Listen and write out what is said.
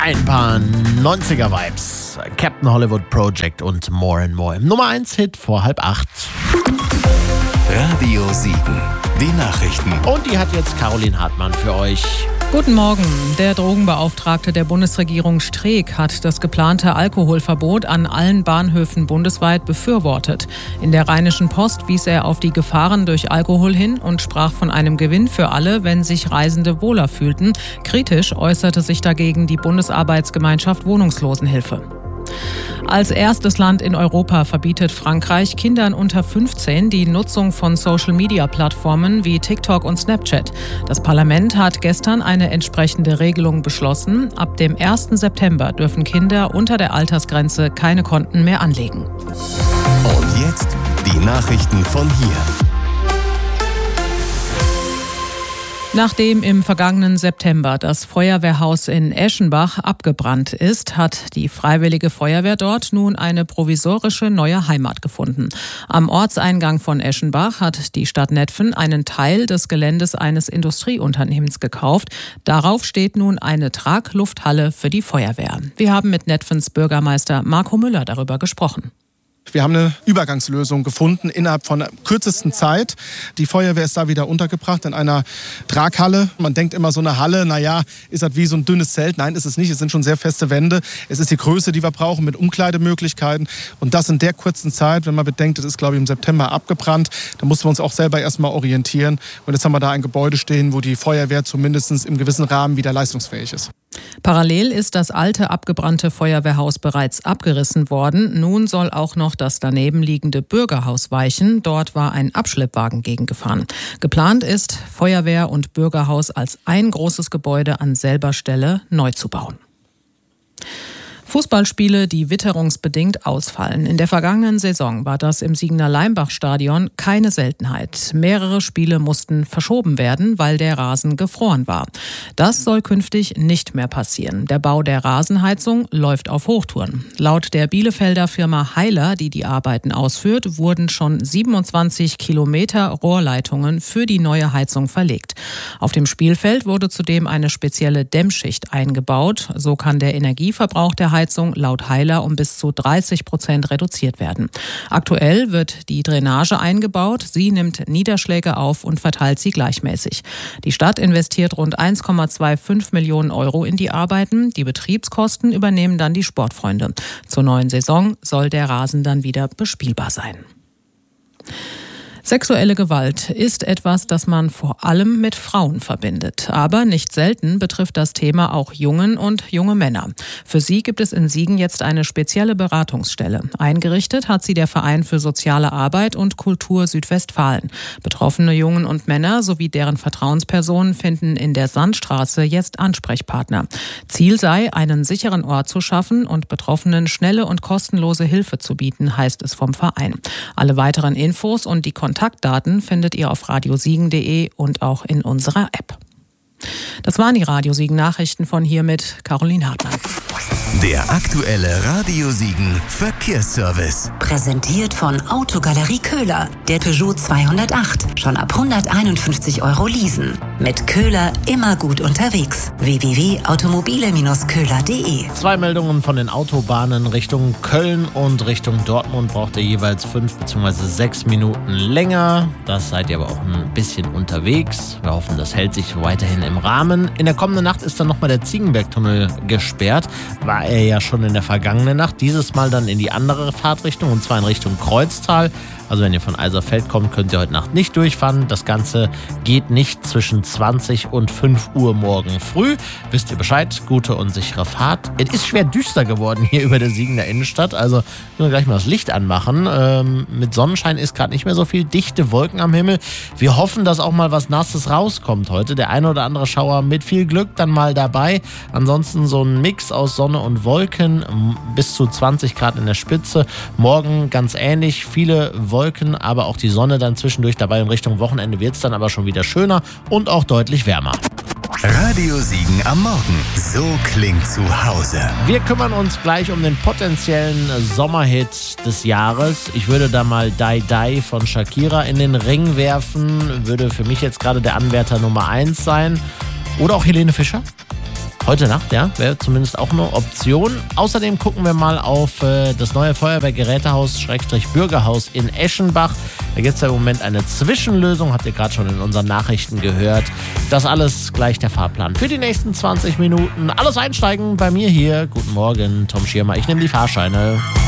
Ein paar 90er-Vibes. Captain Hollywood Project und More and More. Im Nummer 1 Hit vor 7:30. Radio Siegen. Die Nachrichten. Und die hat jetzt Caroline Hartmann für euch. Guten Morgen. Der Drogenbeauftragte der Bundesregierung Streeck hat das geplante Alkoholverbot an allen Bahnhöfen bundesweit befürwortet. In der Rheinischen Post wies er auf die Gefahren durch Alkohol hin und sprach von einem Gewinn für alle, wenn sich Reisende wohler fühlten. Kritisch äußerte sich dagegen die Bundesarbeitsgemeinschaft Wohnungslosenhilfe. Als erstes Land in Europa verbietet Frankreich Kindern unter 15 die Nutzung von Social-Media-Plattformen wie TikTok und Snapchat. Das Parlament hat gestern eine entsprechende Regelung beschlossen. Ab dem 1. September dürfen Kinder unter der Altersgrenze keine Konten mehr anlegen. Und jetzt die Nachrichten von hier. Nachdem im vergangenen September das Feuerwehrhaus in Eschenbach abgebrannt ist, hat die Freiwillige Feuerwehr dort nun eine provisorische neue Heimat gefunden. Am Ortseingang von Eschenbach hat die Stadt Netphen einen Teil des Geländes eines Industrieunternehmens gekauft. Darauf steht nun eine Traglufthalle für die Feuerwehr. Wir haben mit Netphens Bürgermeister Marco Müller darüber gesprochen. Wir haben eine Übergangslösung gefunden innerhalb von der kürzesten Zeit. Die Feuerwehr ist da wieder untergebracht in einer Traghalle. Man denkt immer, so eine Halle, naja, ist das wie so ein dünnes Zelt? Nein, ist es nicht. Es sind schon sehr feste Wände. Es ist die Größe, die wir brauchen, mit Umkleidemöglichkeiten. Und das in der kurzen Zeit, wenn man bedenkt, es ist, glaube ich, im September abgebrannt. Da mussten wir uns auch selber erstmal orientieren. Und jetzt haben wir da ein Gebäude stehen, wo die Feuerwehr zumindest im gewissen Rahmen wieder leistungsfähig ist. Parallel ist das alte abgebrannte Feuerwehrhaus bereits abgerissen worden. Nun soll auch noch das daneben liegende Bürgerhaus weichen. Dort war ein Abschleppwagen gegengefahren. Geplant ist, Feuerwehr und Bürgerhaus als ein großes Gebäude an selber Stelle neu zu bauen. Fußballspiele, die witterungsbedingt ausfallen. In der vergangenen Saison war das im Siegener Leimbach-Stadion keine Seltenheit. Mehrere Spiele mussten verschoben werden, weil der Rasen gefroren war. Das soll künftig nicht mehr passieren. Der Bau der Rasenheizung läuft auf Hochtouren. Laut der Bielefelder Firma Heiler, die die Arbeiten ausführt, wurden schon 27 Kilometer Rohrleitungen für die neue Heizung verlegt. Auf dem Spielfeld wurde zudem eine spezielle Dämmschicht eingebaut. So kann der Energieverbrauch der Heizung laut Heiler um bis zu 30% reduziert werden. Aktuell wird die Drainage eingebaut. Sie nimmt Niederschläge auf und verteilt sie gleichmäßig. Die Stadt investiert rund 1,25 Millionen Euro in die Arbeiten. Die Betriebskosten übernehmen dann die Sportfreunde. Zur neuen Saison soll der Rasen dann wieder bespielbar sein. Sexuelle Gewalt ist etwas, das man vor allem mit Frauen verbindet. Aber nicht selten betrifft das Thema auch Jungen und junge Männer. Für sie gibt es in Siegen jetzt eine spezielle Beratungsstelle. Eingerichtet hat sie der Verein für soziale Arbeit und Kultur Südwestfalen. Betroffene Jungen und Männer sowie deren Vertrauenspersonen finden in der Sandstraße jetzt Ansprechpartner. Ziel sei, einen sicheren Ort zu schaffen und Betroffenen schnelle und kostenlose Hilfe zu bieten, heißt es vom Verein. Alle weiteren Infos und die Kontaktdaten findet ihr auf radiosiegen.de und auch in unserer App. Das waren die Radio Siegen Nachrichten von hier mit Caroline Hartmann. Der aktuelle Radio Siegen Verkehrsservice. Präsentiert von Autogalerie Köhler. Der Peugeot 208. Schon ab 151 € leasen. Mit Köhler immer gut unterwegs. www.automobile-köhler.de. 2 Meldungen von den Autobahnen Richtung Köln und Richtung Dortmund braucht ihr jeweils 5 bzw. 6 Minuten länger. Das seid ihr aber auch ein bisschen unterwegs. Wir hoffen, das hält sich weiterhin im Rahmen. In der kommenden Nacht ist dann nochmal der Ziegenbergtunnel gesperrt. War er ja schon in der vergangenen Nacht. Dieses Mal dann in die andere Fahrtrichtung, und zwar in Richtung Kreuztal. Also wenn ihr von Eiserfeld kommt, könnt ihr heute Nacht nicht durchfahren. Das Ganze geht nicht zwischen 20 und 5 Uhr morgen früh. Wisst ihr Bescheid? Gute und sichere Fahrt. Es ist schwer düster geworden hier über der Siegener Innenstadt. Also müssen wir gleich mal das Licht anmachen. Mit Sonnenschein ist gerade nicht mehr so viel. Dichte Wolken am Himmel. Wir hoffen, dass auch mal was Nasses rauskommt heute. Der eine oder andere Schauer mit viel Glück dann mal dabei. Ansonsten so ein Mix aus Sonne und Wolken. Bis zu 20 Grad in der Spitze. Morgen ganz ähnlich. Viele Wolken, aber auch die Sonne dann zwischendurch dabei. In Richtung Wochenende wird es dann aber schon wieder schöner und auch deutlich wärmer. Radio Siegen am Morgen. So klingt zu Hause. Wir kümmern uns gleich um den potenziellen Sommerhit des Jahres. Ich würde da mal Die Die von Shakira in den Ring werfen. Würde für mich jetzt gerade der Anwärter Nummer 1 sein. Oder auch Helene Fischer. Heute Nacht, ja, wäre zumindest auch eine Option. Außerdem gucken wir mal auf das neue Feuerwehrgerätehaus-Bürgerhaus in Eschenbach. Da gibt es ja im Moment eine Zwischenlösung, habt ihr gerade schon in unseren Nachrichten gehört. Das alles gleich der Fahrplan für die nächsten 20 Minuten. Alles einsteigen bei mir hier. Guten Morgen, Tom Schirmer. Ich nehme die Fahrscheine.